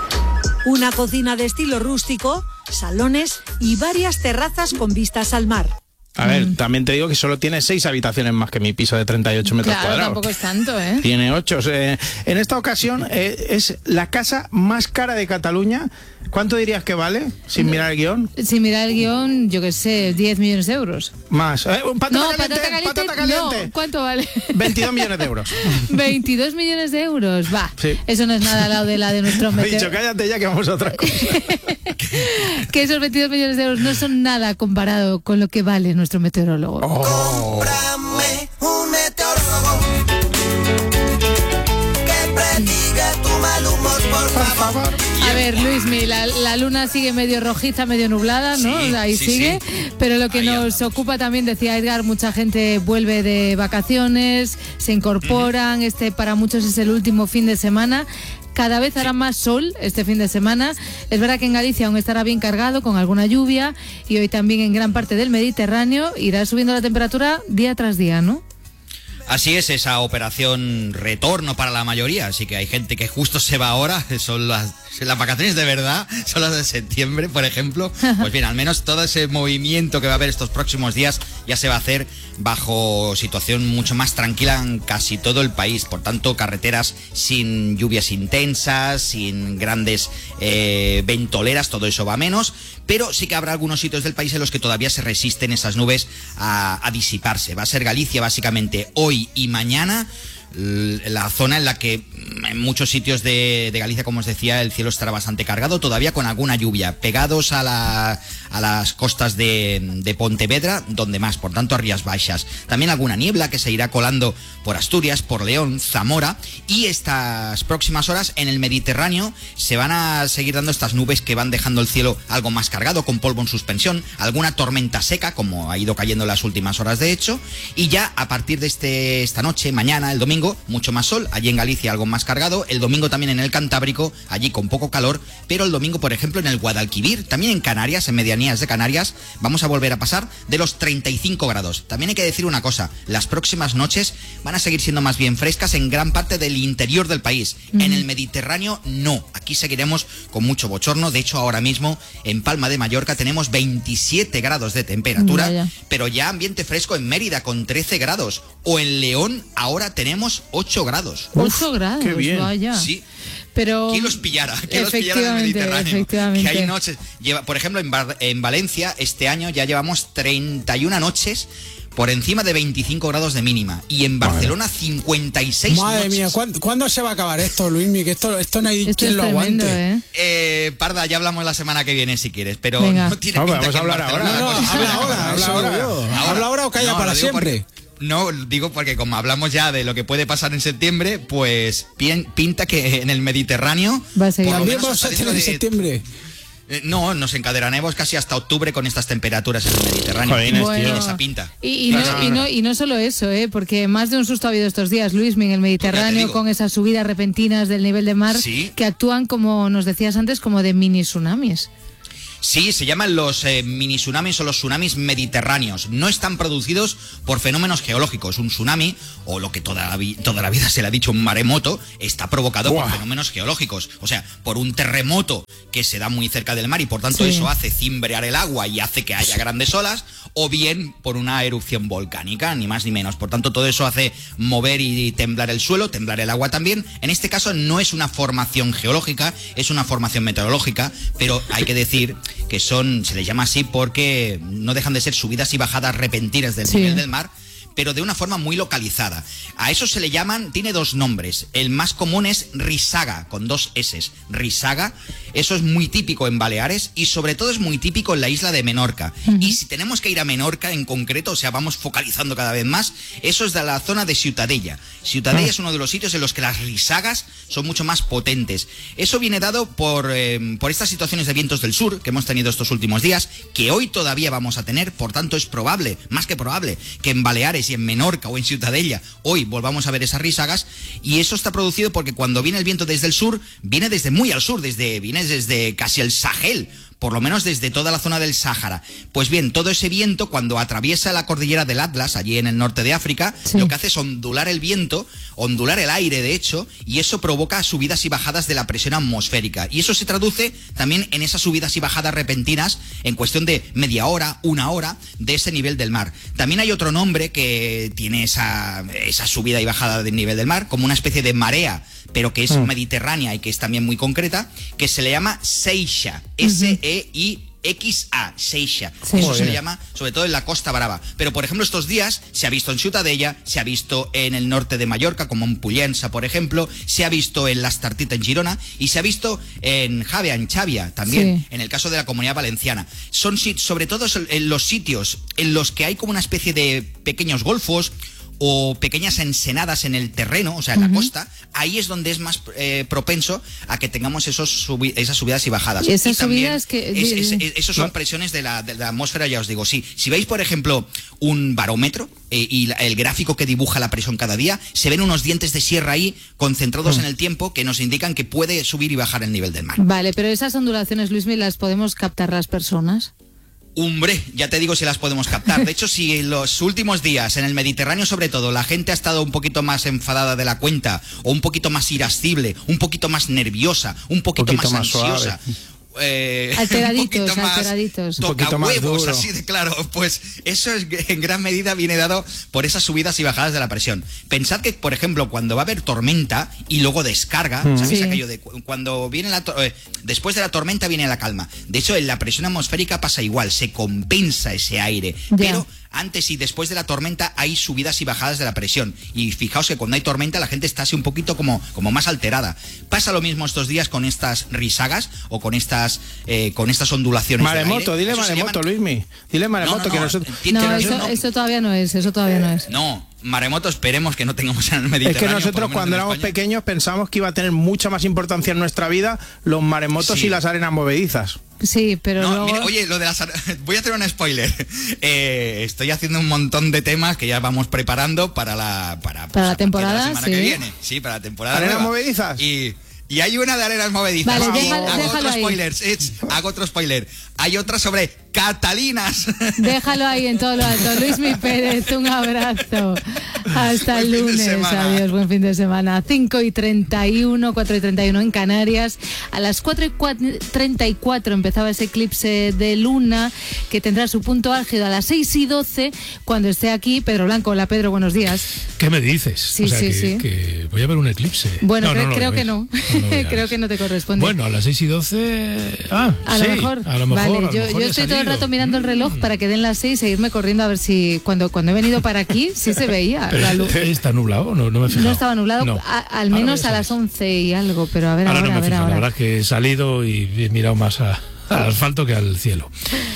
Speaker 10: una cocina de estilo rústico, salones y varias terrazas con vistas al mar.
Speaker 8: A ver, mm. también te digo que solo tiene seis habitaciones más que mi piso de treinta y ocho metros
Speaker 7: claro,
Speaker 8: cuadrados.
Speaker 7: Tampoco es tanto, ¿eh?
Speaker 8: Tiene ocho. Eh, en esta ocasión eh, es la casa más cara de Cataluña. ¿Cuánto dirías que vale, sin mirar el guión?
Speaker 7: Sin mirar el guión, yo qué sé, diez millones de euros.
Speaker 8: Más. ¿Eh? ¿Patata
Speaker 7: no,
Speaker 8: caliente?
Speaker 7: patata caliente,
Speaker 8: patata caliente.
Speaker 7: No, ¿cuánto vale?
Speaker 8: veintidós millones de euros.
Speaker 7: veintidós millones de euros, va.
Speaker 8: Sí.
Speaker 7: Eso no es nada al lado de la de nuestros
Speaker 8: meteorólogos. He dicho, cállate ya que vamos a otra cosa.
Speaker 7: Que esos veintidós millones de euros no son nada comparado con lo que vale nuestro meteorólogo.
Speaker 8: Oh.
Speaker 6: Cómprame un meteorólogo que prediga tu mal humor, por favor.
Speaker 7: A ver, Luismi, la, la luna sigue medio rojiza, medio nublada, ¿no?
Speaker 11: Sí,
Speaker 7: Ahí
Speaker 11: sí,
Speaker 7: sigue.
Speaker 11: sí.
Speaker 7: Pero lo que
Speaker 11: Ahí
Speaker 7: nos
Speaker 11: anda.
Speaker 7: ocupa también, decía Edgar, mucha gente vuelve de vacaciones, se incorporan, uh-huh. este para muchos es el último fin de semana. Cada vez hará más sol este fin de semana. Es verdad que en Galicia aún estará bien cargado con alguna lluvia y hoy también en gran parte del Mediterráneo irá subiendo la temperatura día tras día, ¿no?
Speaker 11: Así es, esa operación retorno para la mayoría, así que hay gente que justo se va ahora, son las, las vacaciones de verdad, son las de septiembre, por ejemplo. Pues bien, al menos todo ese movimiento que va a haber estos próximos días ya se va a hacer bajo situación mucho más tranquila en casi todo el país. Por tanto, carreteras sin lluvias intensas, sin grandes eh, ventoleras, todo eso va a menos. Pero sí que habrá algunos sitios del país en los que todavía se resisten esas nubes a, a disiparse. Va a ser Galicia básicamente hoy y mañana, la zona en la que en muchos sitios de, de Galicia, como os decía, el cielo estará bastante cargado, todavía con alguna lluvia, pegados a, la, a las costas de, de Pontevedra, donde más, por tanto a Rías Baixas. También alguna niebla que se irá colando por Asturias, por León, Zamora, y estas próximas horas en el Mediterráneo se van a seguir dando estas nubes que van dejando el cielo algo más cargado, con polvo en suspensión, alguna tormenta seca, como ha ido cayendo en las últimas horas de hecho, y ya a partir de este, esta noche, mañana, el domingo, mucho más sol, allí en Galicia algo más cargado, el domingo también en el Cantábrico, allí con poco calor, pero el domingo, por ejemplo, en el Guadalquivir, también en Canarias, en medianías de Canarias, vamos a volver a pasar de los treinta y cinco grados. También hay que decir una cosa, las próximas noches van a seguir siendo más bien frescas en gran parte del interior del país. Mm. En el Mediterráneo, no. Aquí seguiremos con mucho bochorno. De hecho, ahora mismo, en Palma de Mallorca tenemos veintisiete grados de temperatura, Vaya. pero ya ambiente fresco en Mérida con trece grados. O en León, ahora tenemos ocho grados.
Speaker 7: ocho grados,
Speaker 8: qué bien.
Speaker 7: Vaya.
Speaker 11: Sí.
Speaker 7: Pero
Speaker 11: ¿quién los pillara? ¿Quién los pillara en el Mediterráneo?
Speaker 7: Efectivamente.
Speaker 11: Que hay noches. Lleva, por ejemplo, en, Bar, en Valencia, este año ya llevamos treinta y una noches por encima de veinticinco grados de mínima. Y en Barcelona, cincuenta y seis
Speaker 9: Madre
Speaker 11: noches.
Speaker 9: mía, ¿cuándo, ¿cuándo se va a acabar esto, Luismi? Que esto, esto no hay
Speaker 7: esto
Speaker 9: quien
Speaker 7: es
Speaker 9: lo
Speaker 7: tremendo,
Speaker 9: aguante.
Speaker 7: ¿eh?
Speaker 11: Eh, Parda, ya hablamos la semana que viene si quieres, pero
Speaker 7: Venga.
Speaker 11: no tiene
Speaker 8: No,
Speaker 11: pinta
Speaker 8: vamos
Speaker 11: que
Speaker 8: a hablar
Speaker 11: en Barcelona
Speaker 8: ahora.
Speaker 11: la
Speaker 9: No,
Speaker 11: cosa-
Speaker 9: habla ahora, habla ahora.
Speaker 11: Ahora.
Speaker 9: Habla ahora o calla
Speaker 11: No,
Speaker 9: para
Speaker 11: lo digo
Speaker 9: siempre.
Speaker 11: porque- No, digo porque como hablamos ya de lo que puede pasar en septiembre, pues pin- pinta que en el Mediterráneo...
Speaker 7: Va a seguir.
Speaker 11: por lo
Speaker 9: También
Speaker 11: menos
Speaker 9: vamos a
Speaker 11: hasta
Speaker 9: tener en
Speaker 11: dentro de-
Speaker 9: septiembre.
Speaker 11: Eh, no, nos encadenaremos casi hasta octubre con estas temperaturas en el Mediterráneo.
Speaker 8: Joder,
Speaker 11: Tiene
Speaker 7: bueno.
Speaker 11: esa pinta.
Speaker 7: Y, y, no, y, no, y no solo eso, ¿eh? Porque más de un susto ha habido estos días, Luismi, en el Mediterráneo, con esas subidas repentinas del nivel de mar,
Speaker 11: ¿Sí?
Speaker 7: que actúan, como nos decías antes, como de mini tsunamis.
Speaker 11: Sí, se llaman los eh, mini tsunamis o los tsunamis mediterráneos. No están producidos por fenómenos geológicos. Un tsunami, o lo que toda la, vi toda la vida se le ha dicho un maremoto, está provocado Buah. por fenómenos geológicos. O sea, por un terremoto que se da muy cerca del mar y por tanto sí. eso hace cimbrear el agua y hace que haya grandes olas, o bien por una erupción volcánica, ni más ni menos. Por tanto, todo eso hace mover y temblar el suelo, temblar el agua también. En este caso no es una formación geológica, es una formación meteorológica, pero hay que decir que son, se les llama así porque no dejan de ser subidas y bajadas repentinas del sí. nivel del mar, pero de una forma muy localizada. A eso se le llaman, tiene dos nombres. El más común es risaga, con dos eses. Risaga, eso es muy típico en Baleares y sobre todo es muy típico en la isla de Menorca. Uh-huh. Y si tenemos que ir a Menorca en concreto, o sea, vamos focalizando cada vez más, eso es de la zona de Ciutadella. Ciutadella uh-huh. es uno de los sitios en los que las risagas son mucho más potentes. Eso viene dado por, eh, por estas situaciones de vientos del sur que hemos tenido estos últimos días, que hoy todavía vamos a tener, por tanto es probable, más que probable, que en Baleares y en Menorca o en Ciutadella hoy volvamos a ver esas risagas, y eso está producido porque cuando viene el viento desde el sur, viene desde muy al sur, desde viene desde casi el Sahel, por lo menos desde toda la zona del Sáhara. Pues bien, todo ese viento, cuando atraviesa la cordillera del Atlas, allí en el norte de África, sí. lo que hace es ondular el viento, ondular el aire, de hecho, y eso provoca subidas y bajadas de la presión atmosférica. Y eso se traduce también en esas subidas y bajadas repentinas, en cuestión de media hora, una hora, de ese nivel del mar. También hay otro nombre que tiene esa, esa subida y bajada del nivel del mar, como una especie de marea, pero que es mm. mediterránea y que es también muy concreta, que se le llama Seixa, S E I X A, Seixa. Sí, Eso se le llama sobre todo en la Costa Brava. Pero, por ejemplo, estos días se ha visto en Ciutadella, se ha visto en el norte de Mallorca, como en Pollença, por ejemplo, se ha visto en Las Tartita, en Girona, y se ha visto en Javea, en Xàbia, también, sí. en el caso de la Comunidad Valenciana. Son sobre todo en los sitios en los que hay como una especie de pequeños golfos o pequeñas ensenadas en el terreno, o sea, en uh-huh. la costa, ahí es donde es más eh, propenso a que tengamos esos subi esas subidas y bajadas.
Speaker 7: Y esas
Speaker 11: y
Speaker 7: subidas que...
Speaker 11: Es, es, es, esos son presiones de la, de la atmósfera, ya os digo. Sí, si veis, por ejemplo, un barómetro eh, y la, el gráfico que dibuja la presión cada día, se ven unos dientes de sierra ahí concentrados uh-huh. en el tiempo que nos indican que puede subir y bajar el nivel del mar.
Speaker 7: Vale, pero esas ondulaciones, Luismi, ¿las podemos captar las personas?
Speaker 11: Hombre, ya te digo si las podemos captar. De hecho, si en los últimos días, en el Mediterráneo sobre todo, la gente ha estado un poquito más enfadada de la cuenta, o un poquito más irascible, un poquito más nerviosa, un poquito, poquito más, más ansiosa... Eh,
Speaker 7: alteraditos,
Speaker 11: un más
Speaker 7: alteraditos.
Speaker 11: Toca huevos, así de claro. Pues eso es, en gran medida viene dado por esas subidas y bajadas de la presión. Pensad que, por ejemplo, cuando va a haber tormenta y luego descarga, mm. ¿sabéis sí. aquello de cuando viene la eh, después de la tormenta viene la calma? De hecho, en la presión atmosférica pasa igual, se compensa ese aire, ya. pero antes y después de la tormenta hay subidas y bajadas de la presión. Y fijaos que cuando hay tormenta la gente está así un poquito como, como más alterada. Pasa lo mismo estos días con estas risagas o con estas eh, con estas ondulaciones.
Speaker 8: Maremoto, dile maremoto, llaman... Luismi. Dile maremoto. No, no, no, que nosotros...
Speaker 7: no, eso, no, eso todavía no es, eso todavía no es.
Speaker 11: No. Maremoto esperemos que no tengamos en el Mediterráneo.
Speaker 8: Es que nosotros cuando éramos pequeños pensamos que iba a tener mucha más importancia en nuestra vida los maremotos sí. y las arenas movedizas.
Speaker 7: Sí, pero
Speaker 11: no,
Speaker 7: luego...
Speaker 11: mira, oye, lo de las voy a hacer un spoiler. Eh, estoy haciendo un montón de temas que ya vamos preparando para la para,
Speaker 7: para pues, la temporada
Speaker 11: la semana
Speaker 7: sí.
Speaker 11: que viene. Sí, para la temporada.
Speaker 8: ¿Arenas
Speaker 11: nueva.
Speaker 8: movedizas?
Speaker 11: Y Y hay una de arenas movedizas.
Speaker 7: Vale,
Speaker 11: sí,
Speaker 7: déjalo,
Speaker 11: hago
Speaker 7: déjalo
Speaker 11: otro spoiler. It's, hago otro spoiler. Hay otra sobre Catalinas.
Speaker 7: Déjalo ahí en todo lo alto. Luismi Pérez, un abrazo. Hasta el lunes. Adiós, buen fin de semana. cinco y treinta y uno, cuatro y treinta y uno en Canarias. A las cuatro y treinta y cuatro empezaba ese eclipse de luna que tendrá su punto álgido a las seis y doce cuando esté aquí Pedro Blanco. Hola, Pedro, buenos días.
Speaker 12: ¿Qué me dices?
Speaker 7: Sí,
Speaker 12: o sea,
Speaker 7: sí,
Speaker 12: que,
Speaker 7: sí.
Speaker 12: que voy a ver un eclipse.
Speaker 7: Bueno,
Speaker 12: no,
Speaker 7: creo,
Speaker 12: no, no
Speaker 7: creo que
Speaker 12: no.
Speaker 7: no. no creo que no te corresponde.
Speaker 12: Bueno, a las seis y doce... Ah,
Speaker 7: a,
Speaker 12: sí,
Speaker 7: lo mejor.
Speaker 12: a lo mejor.
Speaker 7: Vale,
Speaker 12: a lo
Speaker 7: yo,
Speaker 12: mejor
Speaker 7: yo estoy todo el rato mirando el reloj
Speaker 12: mm.
Speaker 7: para que den las seis e irme corriendo a ver si cuando, cuando he venido para aquí sí se veía
Speaker 12: pero
Speaker 7: la luz.
Speaker 12: ¿Está nublado? No, no me he fijado.
Speaker 7: No estaba nublado,
Speaker 12: no.
Speaker 7: a, al menos a las once y algo, pero a ver ahora,
Speaker 12: ahora no me
Speaker 7: a ver
Speaker 12: fijo,
Speaker 7: ahora.
Speaker 12: La verdad es que he salido y he mirado más a, al asfalto que al cielo.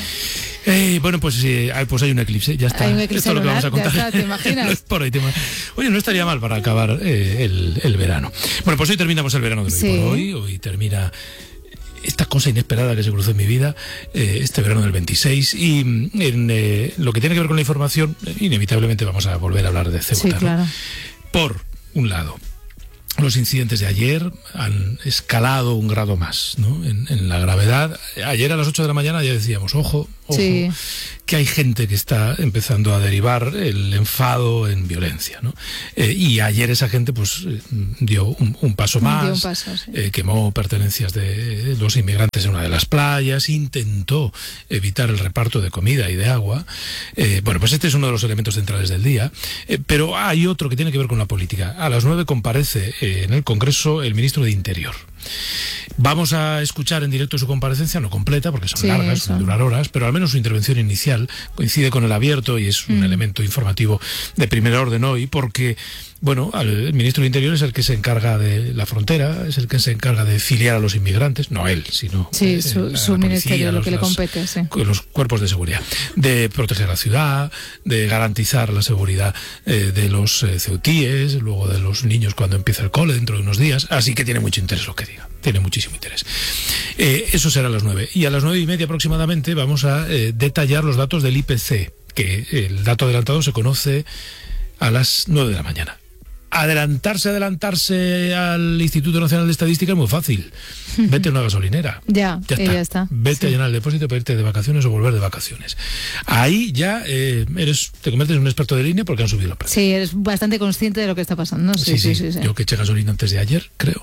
Speaker 12: Eh, bueno, pues, eh, pues hay un eclipse, ya está.
Speaker 7: Hay un eclipse
Speaker 12: Esto es lo que
Speaker 7: lunar,
Speaker 12: vamos a contar.
Speaker 7: ya está, ¿te imaginas?
Speaker 12: no es por hoy, te... Oye, no estaría mal para acabar eh, el, el verano. Bueno, pues hoy terminamos el verano de hoy
Speaker 7: sí.
Speaker 12: por hoy. Hoy termina esta cosa inesperada que se cruzó en mi vida eh, este verano del veintiséis. Y en eh, lo que tiene que ver con la información, inevitablemente vamos a volver a hablar de Ceuta.
Speaker 7: Sí, claro.
Speaker 12: ¿no? Por un lado, los incidentes de ayer han escalado un grado más, ¿no? en, en la gravedad. Ayer a las ocho de la mañana ya decíamos, ojo, ojo,
Speaker 7: sí.
Speaker 12: que hay gente que está empezando a derivar el enfado en violencia, ¿no? Eh, y ayer esa gente pues dio un, un paso más,
Speaker 7: dio un paso, sí.
Speaker 12: eh, quemó pertenencias de los inmigrantes en una de las playas, intentó evitar el reparto de comida y de agua. Eh, bueno, pues este es uno de los elementos centrales del día, eh, pero hay otro que tiene que ver con la política. A las nueve comparece eh, en el Congreso el ministro de Interior. Vamos a escuchar en directo su comparecencia, no completa porque son
Speaker 7: sí,
Speaker 12: largas,
Speaker 7: eso.
Speaker 12: son durar horas, pero al menos su intervención inicial coincide con el abierto y es un
Speaker 7: Mm.
Speaker 12: elemento informativo de primer orden hoy, porque bueno, el ministro de Interior es el que se encarga de la frontera, es el que se encarga de filiar a los inmigrantes, no él, sino
Speaker 7: Sí,
Speaker 12: eh,
Speaker 7: su,
Speaker 12: la-
Speaker 7: su
Speaker 12: la
Speaker 7: ministerio,
Speaker 12: policía,
Speaker 7: lo
Speaker 12: los-
Speaker 7: que le
Speaker 12: las-
Speaker 7: compete, sí.
Speaker 12: con los cuerpos de seguridad, de proteger la ciudad, de garantizar la seguridad eh, de los eh, ceutíes, luego de los niños cuando empieza el cole dentro de unos días, así que tiene mucho interés lo que diga, tiene muchísimo interés. Eh, eso será a las nueve, y a las nueve y media aproximadamente vamos a eh, detallar los datos del I P C, que el dato adelantado se conoce a las nueve de la mañana. Adelantarse, adelantarse al Instituto Nacional de Estadística es muy fácil. Vete a una gasolinera.
Speaker 7: Ya,
Speaker 12: Ya
Speaker 7: y
Speaker 12: está.
Speaker 7: ya está.
Speaker 12: Vete
Speaker 7: Sí.
Speaker 12: a llenar el depósito para irte de vacaciones o volver de vacaciones. Ahí ya eh, eres, te conviertes en un experto de línea porque han subido los precios.
Speaker 7: Sí, eres bastante consciente de lo que está pasando. Sí, sí, sí. sí.
Speaker 12: Yo que eché gasolina antes de ayer, creo.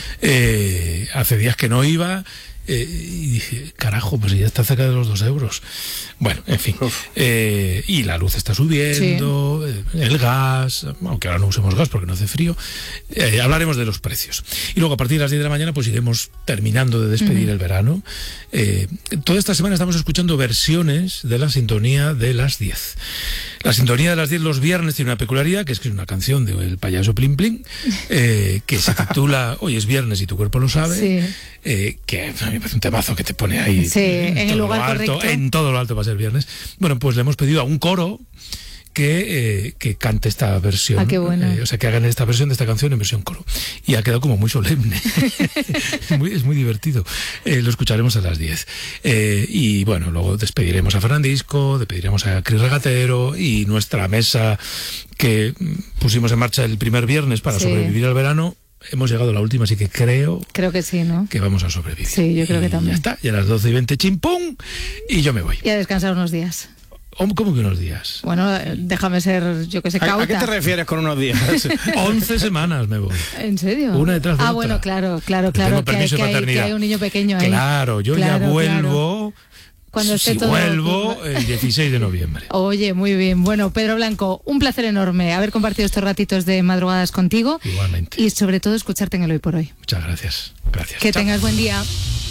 Speaker 12: Eh, hace días que no iba. Eh, y dije, carajo, pues ya está cerca de los dos euros. Bueno, en fin. Eh, y la luz está subiendo, eh, el gas, aunque ahora no usemos gas porque no hace frío. Eh, hablaremos de los precios. Y luego a partir de las diez de la mañana pues iremos terminando de despedir
Speaker 7: Ujú.
Speaker 12: el verano. Eh, toda esta semana estamos escuchando versiones de la sintonía de las diez. La sintonía de las diez los viernes tiene una peculiaridad, que es que es una canción de El Payaso Plim Plim, eh, que se titula Hoy es viernes y tu cuerpo lo sabe.
Speaker 7: Sí.
Speaker 12: Eh, que a mí me parece un temazo que te pone ahí
Speaker 7: Sí, en el
Speaker 12: todo
Speaker 7: lugar
Speaker 12: lo alto,
Speaker 7: correcto.
Speaker 12: en todo lo alto va a ser viernes. Bueno, pues le hemos pedido a un coro que, eh, que cante esta versión.
Speaker 7: Ah, qué bueno.
Speaker 12: Eh, o sea, que hagan esta versión de esta canción en versión coro. Y ha quedado como muy solemne. es, muy, es muy divertido. Eh, lo escucharemos a las diez. Eh, y bueno, luego despediremos a Fernandisco, despediremos a Cris Regatero y nuestra mesa que mm, pusimos en marcha el primer viernes para
Speaker 7: Sí.
Speaker 12: sobrevivir al verano. Hemos llegado a la última, así que creo
Speaker 7: Creo que sí, ¿no?
Speaker 12: que vamos a sobrevivir.
Speaker 7: Sí, yo creo que
Speaker 12: Y
Speaker 7: también.
Speaker 12: ya está, y a las doce y veinte chimpún y yo me voy.
Speaker 7: Y a descansar unos días.
Speaker 12: ¿Cómo cómo que unos días?
Speaker 7: Bueno, eh, déjame ser, yo que sé,
Speaker 8: ¿A,
Speaker 7: cauta.
Speaker 8: a qué te refieres con unos días?
Speaker 12: once semanas me voy.
Speaker 7: ¿En serio?
Speaker 12: Una detrás de
Speaker 7: Ah,
Speaker 12: otra.
Speaker 7: bueno, claro, claro,
Speaker 12: Tengo
Speaker 7: claro. Que hay,
Speaker 12: permiso de
Speaker 7: que, hay, que
Speaker 12: paternidad.
Speaker 7: hay un niño pequeño ahí.
Speaker 12: Claro, yo
Speaker 7: Claro,
Speaker 12: ya vuelvo.
Speaker 7: Cuando esté
Speaker 12: si
Speaker 7: todo-
Speaker 12: vuelvo el dieciséis de noviembre.
Speaker 7: Oye, muy bien. Bueno, Pedro Blanco, un placer enorme haber compartido estos ratitos de madrugadas contigo.
Speaker 12: Igualmente.
Speaker 7: Y sobre todo escucharte en el Hoy por Hoy.
Speaker 12: Muchas gracias. Gracias.
Speaker 7: Que
Speaker 12: Chao.
Speaker 7: tengas buen día.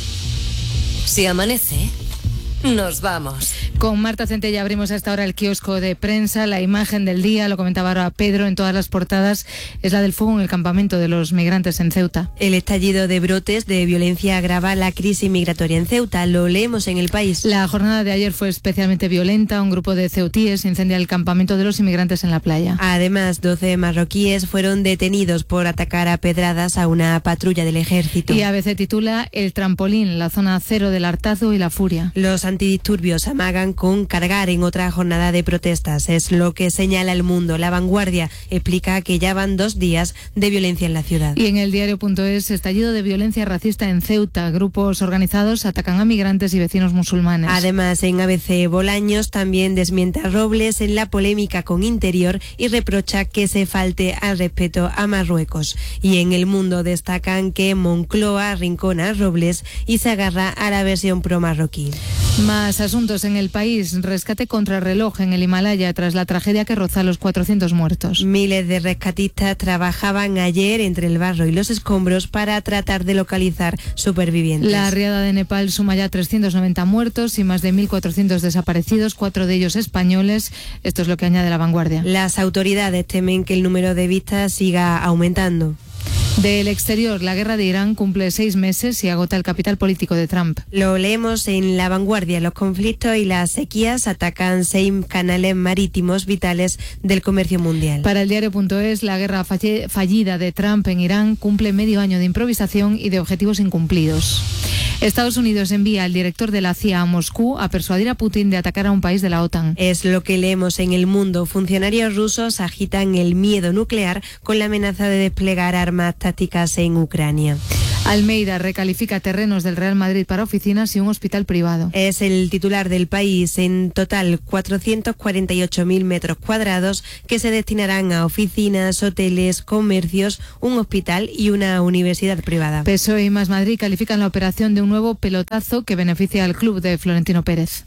Speaker 13: Si amanece, nos vamos.
Speaker 7: Con Marta Centella abrimos hasta ahora el kiosco de prensa. La imagen del día, lo comentaba ahora Pedro en todas las portadas, es la del fuego en el campamento de los migrantes en Ceuta.
Speaker 14: El estallido de brotes de violencia agrava la crisis migratoria en Ceuta. Lo leemos en El País.
Speaker 7: La jornada de ayer fue especialmente violenta. Un grupo de ceutíes incendia el campamento de los inmigrantes en la playa.
Speaker 14: Además, doce marroquíes fueron detenidos por atacar a pedradas a una patrulla del ejército.
Speaker 7: Y A B C titula El trampolín, la zona cero del hartazgo y la furia.
Speaker 14: Los antidisturbios amagan con cargar en otra jornada de protestas. Es lo que señala El Mundo. La Vanguardia explica que ya van dos días de violencia en la ciudad.
Speaker 7: Y en el diario punto es, estallido de violencia racista en Ceuta. Grupos organizados atacan a migrantes y vecinos musulmanes.
Speaker 14: Además, en A B C, Bolaños también desmiente a Robles en la polémica con Interior y reprocha que se falte al respeto a Marruecos. Y en El Mundo destacan que Moncloa arrincona a Robles y se agarra a la versión pro-marroquí.
Speaker 7: Más asuntos en El País. Rescate contrarreloj en el Himalaya tras la tragedia que roza los cuatrocientos muertos.
Speaker 14: Miles de rescatistas trabajaban ayer entre el barro y los escombros para tratar de localizar supervivientes.
Speaker 7: La riada de Nepal suma ya trescientos noventa muertos y más de mil cuatrocientos desaparecidos, cuatro de ellos españoles. Esto es lo que añade La Vanguardia.
Speaker 14: Las autoridades temen que el número de vistas siga aumentando.
Speaker 7: Del exterior, la guerra de Irán cumple seis meses y agota el capital político de Trump.
Speaker 14: Lo leemos en La Vanguardia. Los conflictos y las sequías atacan seis canales marítimos vitales del comercio mundial.
Speaker 7: Para el diario.es, la guerra fallida de Trump en Irán cumple medio año de improvisación y de objetivos incumplidos. Estados Unidos envía al director de la C I A a Moscú a persuadir a Putin de atacar a un país de la OTAN.
Speaker 14: Es lo que leemos en El Mundo. Funcionarios rusos agitan el miedo nuclear con la amenaza de desplegar armas tácticas en Ucrania.
Speaker 7: Almeida recalifica terrenos del Real Madrid para oficinas y un hospital privado.
Speaker 14: Es el titular del País. En total, cuatrocientos cuarenta y ocho mil metros cuadrados que se destinarán a oficinas, hoteles, comercios, un hospital y una universidad privada.
Speaker 7: P S O E y Más Madrid califican la operación de un nuevo pelotazo que beneficia al club de Florentino Pérez.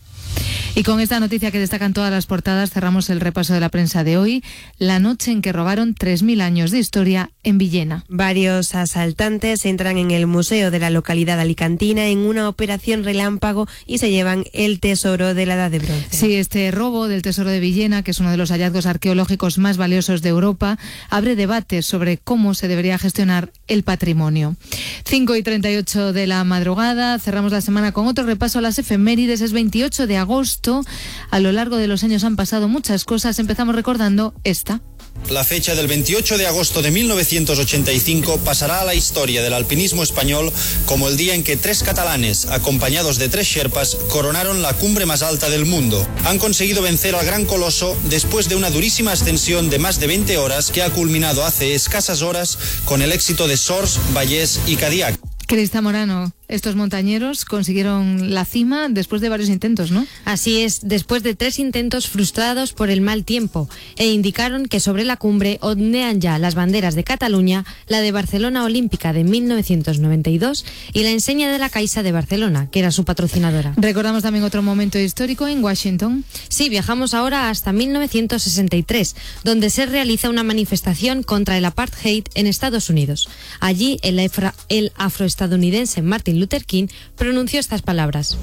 Speaker 7: Y con esta noticia que destacan todas las portadas cerramos el repaso de la prensa de hoy. La noche en que robaron tres mil años de historia en Villena.
Speaker 14: Varios asaltantes entran en el museo de la localidad alicantina en una operación relámpago y se llevan el tesoro de la Edad de Bronce.
Speaker 7: Sí, este robo del tesoro de Villena, que es uno de los hallazgos arqueológicos más valiosos de Europa, abre debates sobre cómo se debería gestionar el patrimonio. cinco y treinta y ocho de la madrugada, cerramos la semana con otro repaso a las efemérides. Es veintiocho de agosto. A lo largo de los años han pasado muchas cosas. Empezamos recordando esta.
Speaker 15: La fecha del veintiocho de agosto de mil novecientos ochenta y cinco pasará a la historia del alpinismo español como el día en que tres catalanes, acompañados de tres sherpas, coronaron la cumbre más alta del mundo. Han conseguido vencer al gran coloso después de una durísima ascensión de más de veinte horas que ha culminado hace escasas horas con el éxito de Sors, Vallés y Cadillac.
Speaker 7: Crista Morano, estos montañeros consiguieron la cima después de varios intentos, ¿no?
Speaker 16: Así es, después de tres intentos frustrados por el mal tiempo, e indicaron que sobre la cumbre ondean ya las banderas de Cataluña, la de Barcelona Olímpica de mil novecientos noventa y dos y la enseña de la Caixa de Barcelona, que era su patrocinadora.
Speaker 7: Recordamos también otro momento histórico en Washington.
Speaker 16: Sí, viajamos ahora hasta mil novecientos sesenta y tres, donde se realiza una manifestación contra el apartheid en Estados Unidos. Allí, el, afro, el afroestadounidense Martin Luther King pronunció estas palabras.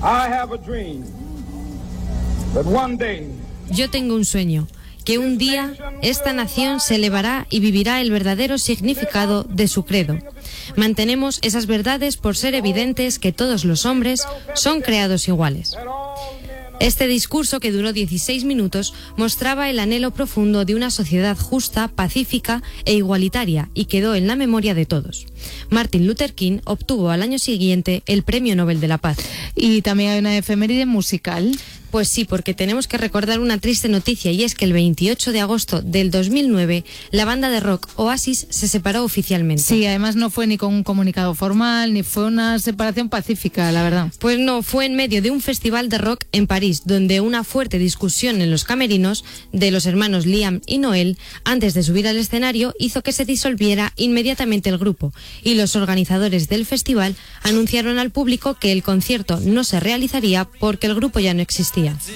Speaker 16: Yo tengo un sueño, que un día esta nación se elevará y vivirá el verdadero significado de su credo. Mantenemos esas verdades por ser evidentes que todos los hombres son creados iguales. Este discurso, que duró dieciséis minutos, mostraba el anhelo profundo de una sociedad justa, pacífica e igualitaria y quedó en la memoria de todos. Martin Luther King obtuvo al año siguiente el Premio Nobel de la Paz.
Speaker 7: Y también hay una efeméride musical.
Speaker 16: Pues sí, porque tenemos que recordar una triste noticia, y es que el veintiocho de agosto del dos mil nueve la banda de rock Oasis se separó oficialmente.
Speaker 7: Sí, además no fue ni con un comunicado formal, ni fue una separación pacífica, la verdad.
Speaker 16: Pues no, fue en medio de un festival de rock en París, donde una fuerte discusión en los camerinos de los hermanos Liam y Noel, antes de subir al escenario, hizo que se disolviera inmediatamente el grupo, y los organizadores del festival anunciaron al público que el concierto no se realizaría porque el grupo ya no existía.